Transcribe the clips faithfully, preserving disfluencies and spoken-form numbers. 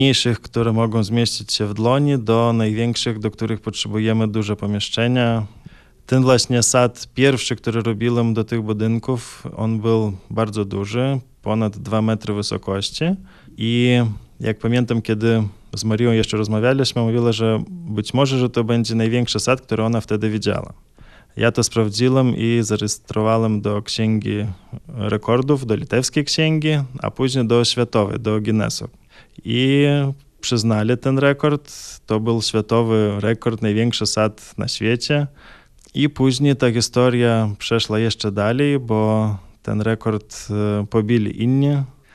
mniejszych, które mogą zmieścić się w dłoni, do największych, do których potrzebujemy duże pomieszczenia. Ten właśnie sad pierwszy, który robiłem do tych budynków, on był bardzo duży, ponad dwa metry wysokości. I jak pamiętam, kiedy z Marią jeszcze rozmawialiśmy, mówiła, że być może, że to będzie największy sad, który ona wtedy widziała. Ja to sprawdziłem i zarejestrowałem do Księgi Rekordów, do litewskiej księgi, a później do światowej, do Guinnessu. I przyznali ten rekord. To był światowy rekord, największy sad na świecie. I później ta historia przeszła jeszcze dalej, bo ten rekord pobili inni.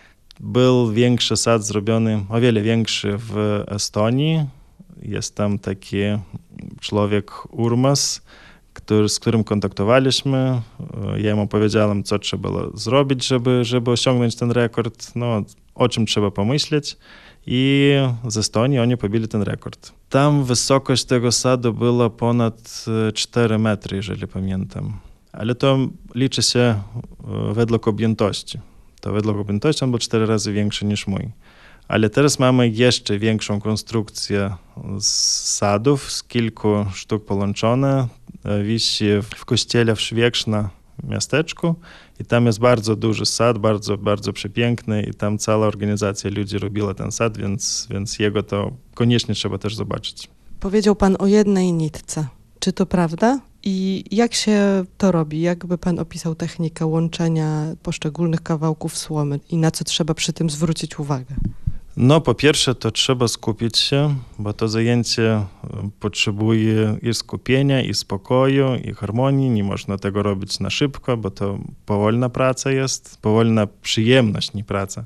Był większy sad zrobiony, o wiele większy w Estonii. Jest tam taki człowiek Urmas, który, z którym kontaktowaliśmy. Ja mu powiedziałem, co trzeba było zrobić, żeby, żeby osiągnąć ten rekord, no, o czym trzeba pomyśleć. I z Estonii oni pobili ten rekord. Tam wysokość tego sadu była ponad cztery metry, jeżeli pamiętam. Ale to liczy się według objętości. To według objętości on był cztery razy większy niż mój. Ale teraz mamy jeszcze większą konstrukcję z sadów, z kilku sztuk połączone. Wisi w kościele w Szwieczna miasteczku i tam jest bardzo duży sad, bardzo, bardzo przepiękny i tam cała organizacja ludzi robiła ten sad, więc, więc jego to koniecznie trzeba też zobaczyć. Powiedział pan o jednej nitce. Czy to prawda? I jak się to robi? Jakby pan opisał technikę łączenia poszczególnych kawałków słomy i na co trzeba przy tym zwrócić uwagę? No, po pierwsze, to trzeba skupić się, bo to zajęcie potrzebuje i skupienia, i spokoju, i harmonii. Nie można tego robić na szybko, bo to powolna praca jest, powolna przyjemność, nie praca.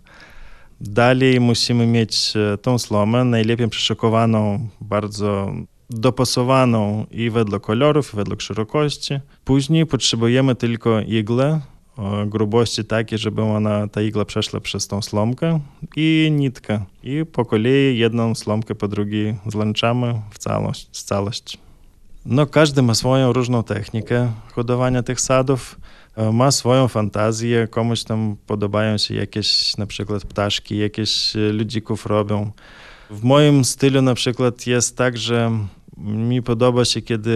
Dalej musimy mieć tą słomę, najlepiej przyszykowaną, bardzo dopasowaną i według kolorów, i według szerokości. Później potrzebujemy tylko iglę, o grubości takiej, żeby ona, ta igla przeszła przez tą slomkę i nitkę. I po kolei jedną slomkę po drugiej złączamy w całość, w całość. No, każdy ma swoją różną technikę hodowania tych sadów, ma swoją fantazję, komuś tam podobają się jakieś na przykład ptaszki, jakieś ludzików robią. W moim stylu na przykład jest tak, że mi podoba się, kiedy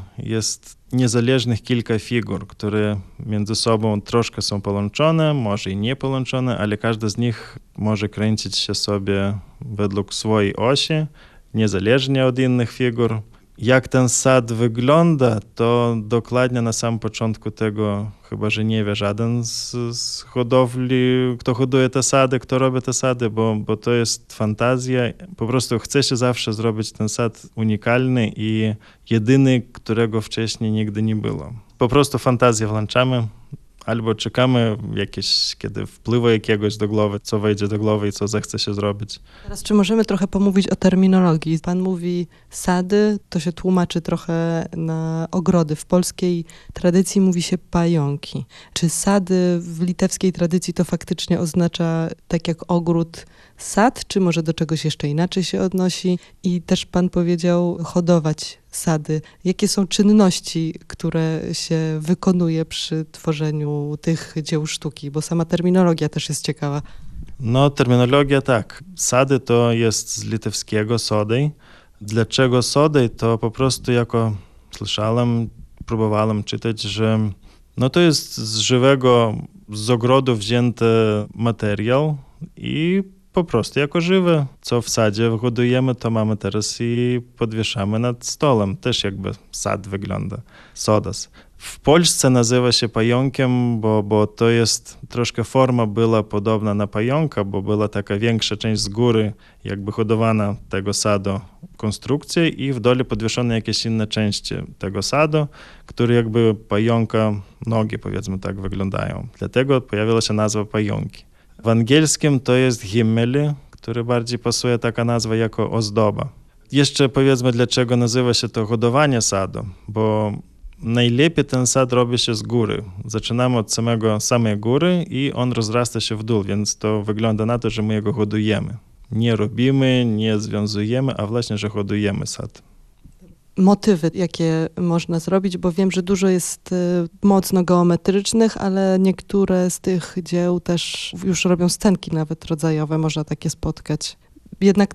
jest niezależnych kilka figur, które między sobą troszkę są połączone, może i nie połączone, ale każda z nich może kręcić się sobie według swojej osi, niezależnie od innych figur. Jak ten sad wygląda, to dokładnie na samym początku tego chyba, że nie wie żaden z, z hodowli, kto hoduje te sady, kto robi te sady, bo, bo to jest fantazja. Po prostu chce się zawsze zrobić ten sad unikalny i jedyny, którego wcześniej nigdy nie było. Po prostu fantazję włączamy. Albo czekamy jakieś, kiedy wpływa jakiegoś do głowy, co wejdzie do głowy i co zechce się zrobić. Teraz czy możemy trochę pomówić o terminologii? Pan mówi sady, to się tłumaczy trochę na ogrody. W polskiej tradycji mówi się pająki. Czy sady w litewskiej tradycji to faktycznie oznacza tak jak ogród sad, czy może do czegoś jeszcze inaczej się odnosi? I też pan powiedział hodować sady. Jakie są czynności, które się wykonuje przy tworzeniu tych dzieł sztuki? Bo sama terminologia też jest ciekawa. No, terminologia tak. Sady to jest z litewskiego sodej. Dlaczego sodej? To po prostu jako słyszałem, próbowałem czytać, że no to jest z żywego, z ogrodu wzięty materiał i po prostu jako żywe, co w sadzie hodujemy, to mamy teraz i podwieszamy nad stołem. Też jakby sad wygląda, sodas. W Polsce nazywa się pająkiem, bo, bo to jest troszkę forma była podobna na pająka, bo była taka większa część z góry, jakby hodowana tego sadu konstrukcja i w dole podwieszone jakieś inne części tego sadu, które jakby pająka nogi, powiedzmy tak, wyglądają. Dlatego pojawiła się nazwa pająki. W angielskim to jest himmeli, który bardziej pasuje taka nazwa jako ozdoba. Jeszcze powiedzmy, dlaczego nazywa się to hodowanie sadu, bo najlepiej ten sad robi się z góry. Zaczynamy od samego, samej góry i on rozrasta się w dół, więc to wygląda na to, że my go hodujemy. Nie robimy, nie związujemy, a właśnie, że hodujemy sad. Motywy, jakie można zrobić, bo wiem, że dużo jest mocno geometrycznych, ale niektóre z tych dzieł też już robią scenki nawet rodzajowe, można takie spotkać. Jednak